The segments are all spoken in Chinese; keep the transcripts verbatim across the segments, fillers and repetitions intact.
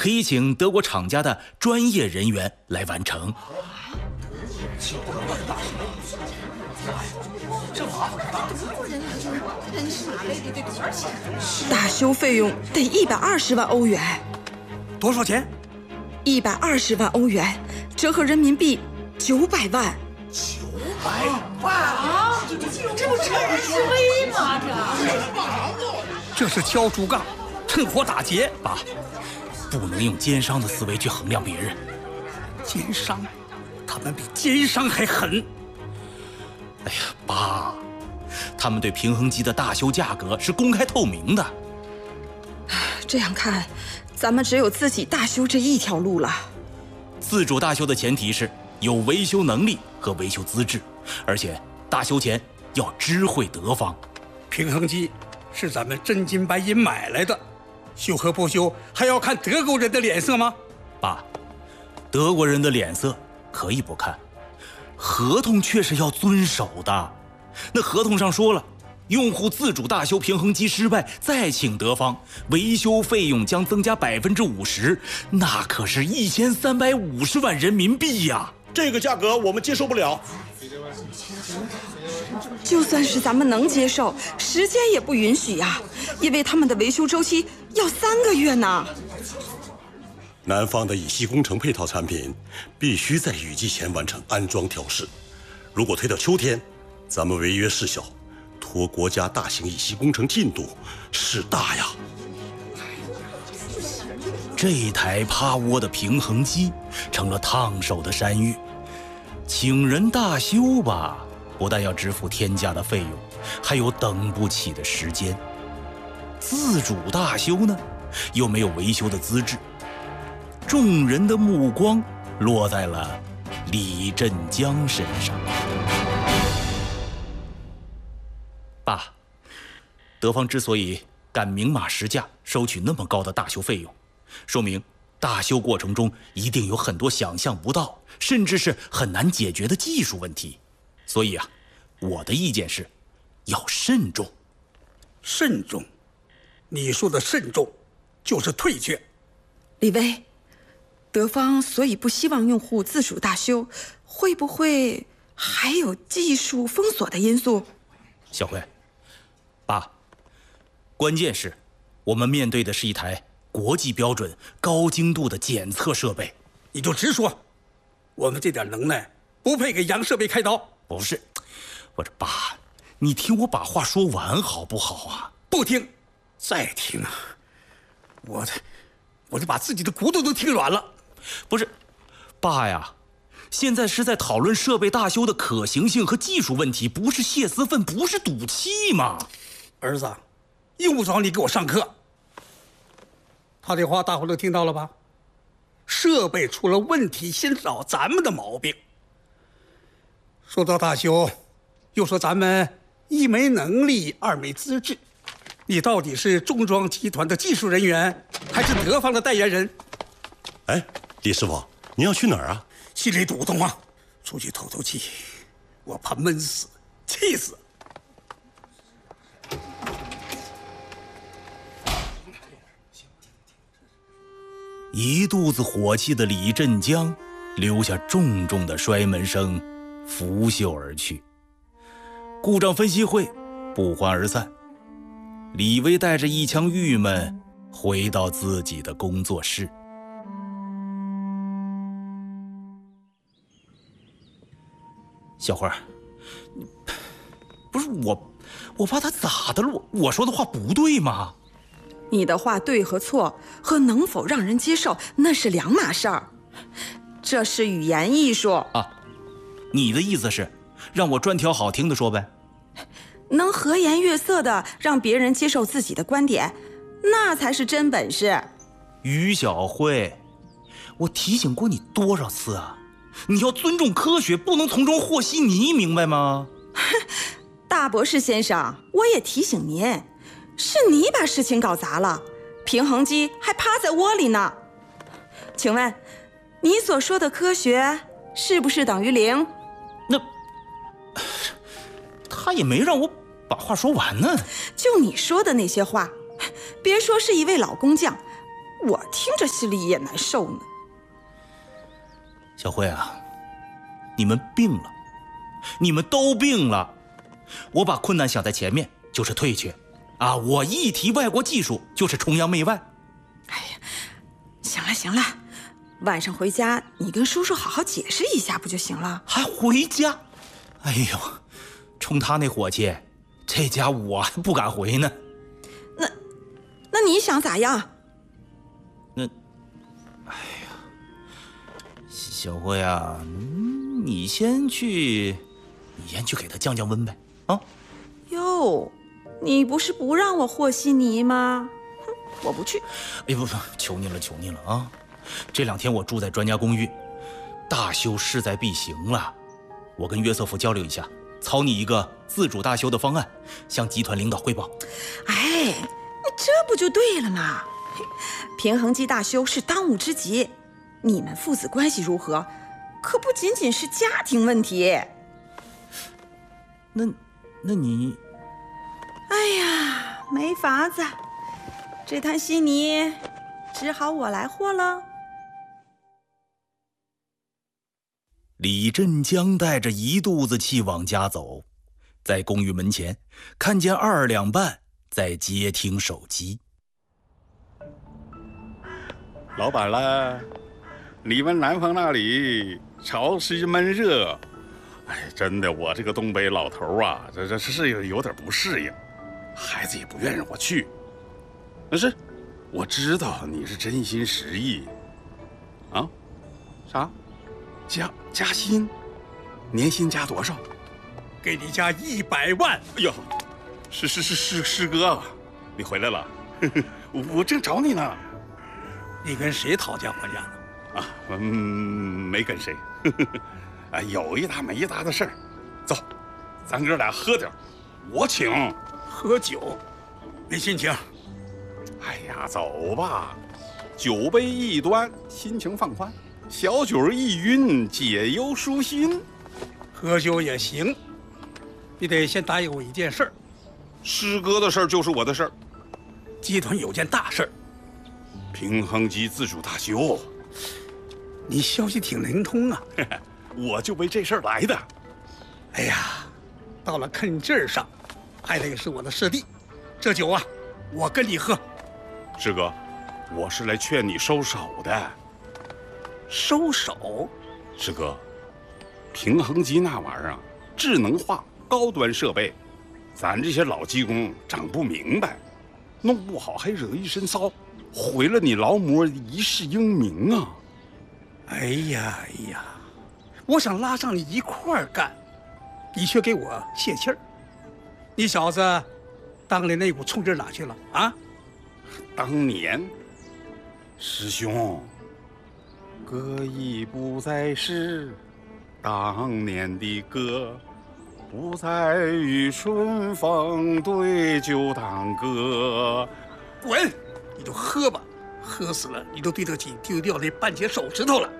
可以请德国厂家的专业人员来完成。 大修费用得一百二十万欧元。 多少钱？ 一百二十万欧元，折合人民币九百万。 九百万啊！这不趁人之危吗？ 这这是敲竹杠，趁火打劫。 爸，不能用奸商的思维去衡量别人。 奸商，他们比奸商还狠。 哎呀，爸，他们对平衡机的大修价格是公开透明的。 这样看，咱们只有自己大修这一条路了。 自主大修的前提是有维修能力和维修资质，而且大修前要知会德方。 平衡机是咱们真金白银买来的，修和不修还要看德国人的脸色吗？ 爸，德国人的脸色可以不看，合同却是要遵守的。那合同上说了，用户自主大修平衡机失败，再请德方，维修费用将增加百分之五十，那可是一千三百五十万人民币呀！ 这个价格我们接受不了。 就算是咱们能接受，时间也不允许呀，因为他们的维修周期要三个月呢。 南方的乙烯工程配套产品必须在雨季前完成安装调试，如果推到秋天，咱们违约事小，拖国家大型乙烯工程进度，事大呀。 这台趴窝的平衡机成了烫手的山芋，请人大修吧，不但要支付天价的费用，还有等不起的时间。自主大修呢，又没有维修的资质。众人的目光落在了李振江身上。爸，德方之所以敢明码实价收取那么高的大修费用，说明大修过程中一定有很多想象不到，甚至是很难解决的技术问题。所以啊，我的意见是，要慎重。 慎重？你说的慎重，就是退却。 李威，德方所以不希望用户自主大修，会不会还有技术封锁的因素？ 小辉，爸，关键是我们面对的是一台国际标准、高精度的检测设备。 你就直说，我们这点能耐不配给洋设备开刀。 不是，我这爸，你听我把话说完好不好啊？ 不听，再听啊，我我就把自己的骨头都听软了。 不是，爸呀，现在是在讨论设备大修的可行性和技术问题，不是泄私愤，不是赌气嘛。 儿子，用不着你给我上课。他这话大伙都听到了吧？设备出了问题，先找咱们的毛病。说到大修，又说咱们一没能力，二没资质。你到底是中装集团的技术人员，还是德方的代言人？ 哎，李师傅，你要去哪儿啊？ 心里堵得慌，出去透透气，我怕闷死、气死。 一肚子火气的李振江留下重重的摔门声，拂袖而去。故障分析会不欢而散，李威带着一腔郁闷回到自己的工作室。小花，你不是我，我怕他咋的了？我我说的话不对吗？ 你的话对和错和能否让人接受那是两码事儿，这是语言艺术啊。你的意思是让我专挑好听的说呗？ 能和颜悦色的让别人接受自己的观点，那才是真本事。 于小慧，我提醒过你多少次啊？你要尊重科学，不能从中和稀泥，明白吗？ 大博士先生，我也提醒您，是你把事情搞砸了，平衡机还趴在窝里呢。请问，你所说的科学是不是等于零？ 那他也没让我把话说完呢。 就你说的那些话，别说是一位老工匠， 我听着心里也难受呢。 小慧啊，你们病了，你们都病了。我把困难想在前面，就是退却啊！我一提外国技术，就是崇洋媚外。 哎呀，行了行了，晚上回家你跟叔叔好好解释一下不就行了？ 还回家？哎呦，冲他那火气，这家我还不敢回呢。 那，那你想咋样？ 那，哎呀，小慧啊，你先去，你先去给他降降温呗。啊， 哟，你不是不让我和稀泥吗？哼，我不去。 哎不不，求你了，求你了啊！这两天我住在专家公寓，大修势在必行了。我跟约瑟夫交流一下，草拟一个自主大修的方案，向集团领导汇报。 哎，你这不就对了吗？平衡机大修是当务之急，你们父子关系如何，可不仅仅是家庭问题。 那，那你…… 哎呀，没法子，这滩稀泥只好我来和了。 李振江带着一肚子气往家走，在公寓门前看见二两半在接听手机。 老板啦，你们南方那里潮湿闷热，哎，真的，我这个东北老头啊，这这是有有点不适应，孩子也不愿让我去。但是我知道你是真心实意。啊？啥？加加薪？年薪加多少？ 给你加一百万！ 哎呀，是是是是师哥，你回来了，我正找你呢。 你跟谁讨价还价呢？ 啊，嗯，没跟谁。哎，有一搭没一搭的事儿。走，咱哥俩喝点，我请。 喝酒，没心情。 哎呀，走吧，酒杯一端，心情放宽；小酒一晕，解忧舒心。 喝酒也行，你得先答应我一件事儿。 师哥的事儿就是我的事儿。 集团有件大事儿， 平衡机自主大修。 你消息挺灵通啊。 我就为这事儿来的。 哎呀，到了看劲儿上，还得是我的师弟。这酒啊，我跟你喝。 师哥，我是来劝你收手的。 收手？ 师哥，平衡机那玩意儿啊，智能化、高端设备，咱这些老技工整不明白，弄不好还惹一身骚，毁了你劳模一世英名啊！ 哎呀哎呀，我想拉上你一块儿干，你却给我泄气儿。你小子当年那股冲劲哪去了啊？ 当年，师兄，歌已不再是当年的歌，不再与春风对酒当歌。 滚！你就喝吧，喝死了你都对得起丢掉那半截手指头了。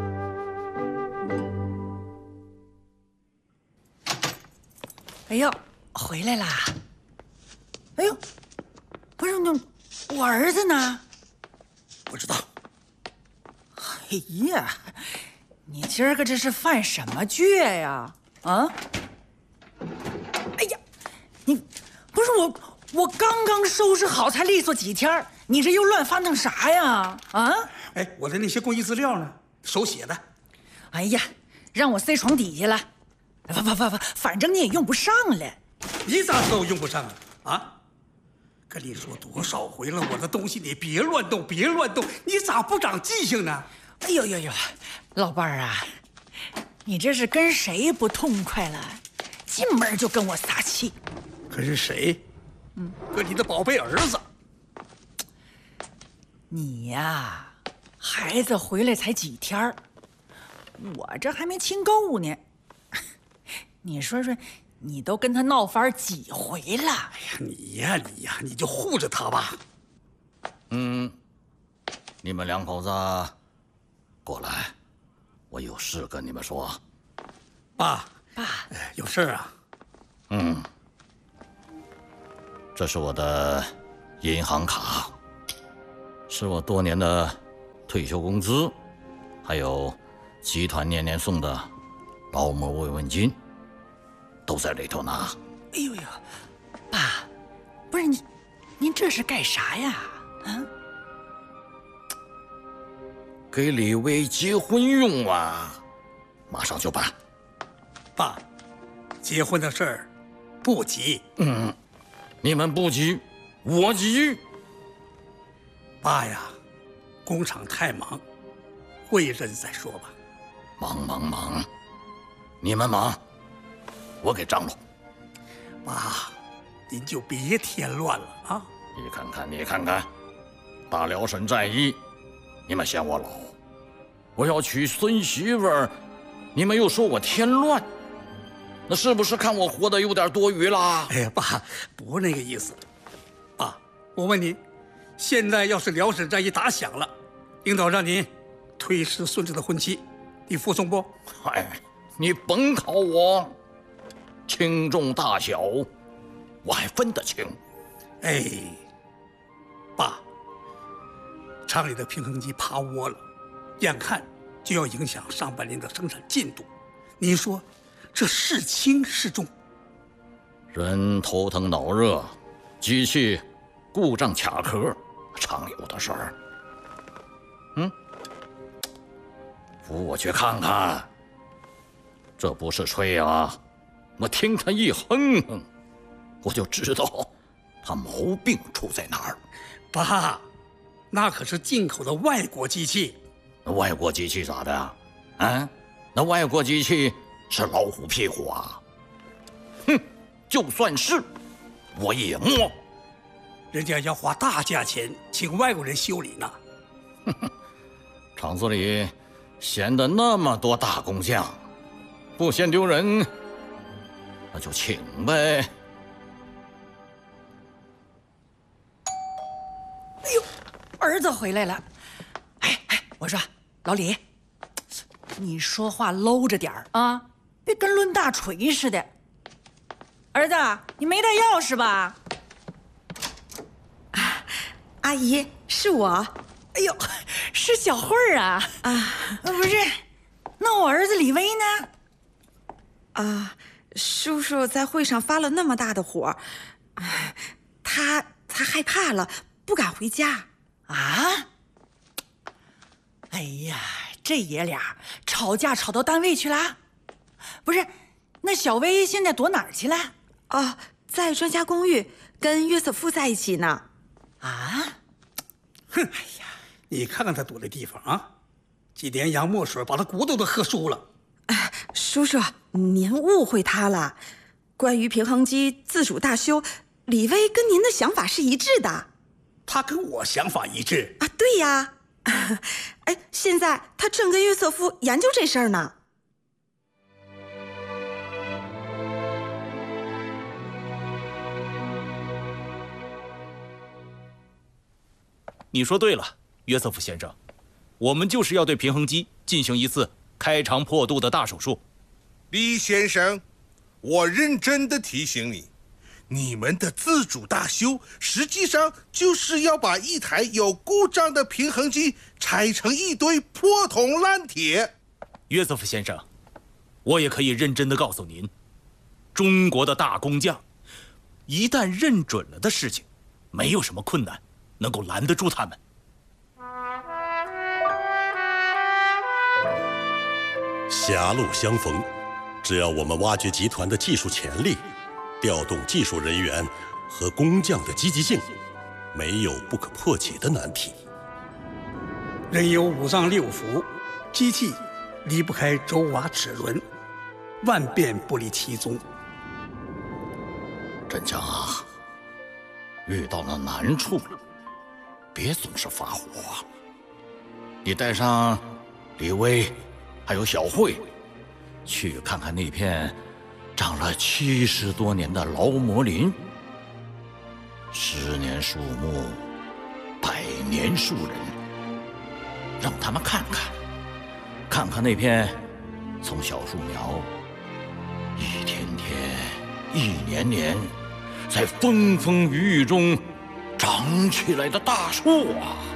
哎呦，回来啦！哎呦，不是那我儿子呢？ 不知道。 哎呀，你今儿个这是犯什么戒呀？啊！哎呀，你不是我，我刚刚收拾好才利索几天，你这又乱翻腾啥呀？啊！ 哎，我的那些会议资料呢？手写的。 哎呀，让我塞床底下了。不不不不，反正你也用不上了。 你咋知道我用不上啊？啊！跟你说多少回了，我的东西你别乱动，别乱动，你咋不长记性呢？ 哎呦呦呦，老伴儿啊，你这是跟谁不痛快了？进门就跟我撒气。 跟谁？嗯，跟你的宝贝儿子。 你呀，孩子回来才几天儿，我这还没亲够呢。你说说，你都跟他闹翻几回了？哎呀，你呀你呀，你就护着他吧。 嗯，你们两口子过来，我有事跟你们说。 爸， 爸， 有事啊？ 嗯，这是我的银行卡， 是我多年的退休工资，还有集团年年送的劳模慰问金，都在里头呢。 哎呦呀，爸，不是你，您这是干啥呀？啊？ 给李薇结婚用啊，马上就办。 爸，结婚的事儿不急。 嗯，你们不急，我急。 爸呀，工厂太忙，过一阵子再说吧。 忙忙忙，你们忙，我给张罗。 爸，您就别添乱了啊！ 你看看，你看看，大辽沈战役，你们嫌我老；我要娶孙媳妇儿，你们又说我添乱。那是不是看我活得有点多余啦？ 哎呀，爸，不是那个意思。爸，我问您，现在要是辽沈战役打响了，领导让您推迟孙子的婚期，你服从不？ 哎，你甭考我，轻重大小，我还分得清。 哎，爸，厂里的平衡机趴窝了，眼看就要影响上半年的生产进度，您说这是轻是重？ 人头疼脑热，机器故障卡壳，常有的事儿。嗯，扶我去看看。这不是吹啊，我听他一哼哼，我就知道他毛病出在哪儿。 爸，那可是进口的外国机器。 那外国机器咋的啊？啊，那外国机器是老虎屁股啊！哼，就算是，我也摸。 人家要花大价钱请外国人修理呢。 哼哼，厂子里闲的那么多大工匠，不嫌丢人，那就请呗。 哎呦，儿子回来了！哎哎，我说老李，你说话搂着点儿啊，别跟抡大锤似的。儿子，你没带钥匙吧？ 啊，阿姨，是我。 哎呦，是小慧儿啊！ 啊， 不是，那我儿子李威呢？ 啊，叔叔在会上发了那么大的火，他他害怕了，不敢回家。 啊？哎呀，这爷俩吵架吵到单位去了？不是，那小薇现在躲哪儿去了？ 哦，在专家公寓跟约瑟夫在一起呢。 啊？ 哼，哎呀，你看看他躲的地方啊，几年洋墨水把他骨头都喝酥了。 哎，叔叔，您误会他了。关于平衡机自主大修，李威跟您的想法是一致的。 他跟我想法一致啊？对呀。哎，现在他正跟约瑟夫研究这事儿呢。 你说对了，约瑟夫先生，我们就是要对平衡机进行一次开肠破肚的大手术。 李先生，我认真的提醒你，你们的自主大修实际上就是要把一台有故障的平衡机拆成一堆破铜烂铁。 约瑟夫先生，我也可以认真的告诉您，中国的大工匠一旦认准了的事情，没有什么困难能够拦得住他们。 狭路相逢，只要我们挖掘集团的技术潜力，调动技术人员和工匠的积极性，没有不可破解的难题。 人有五脏六腑，机器离不开轴瓦齿轮，万变不离其宗。 镇江啊，遇到了难处了，别总是发火。你带上李威还有小慧，去看看那片长了七十多年的劳模林。十年树木，百年树人，让他们看看，看看那片从小树苗一天天、一年年，在风风雨雨中长起来的大树啊！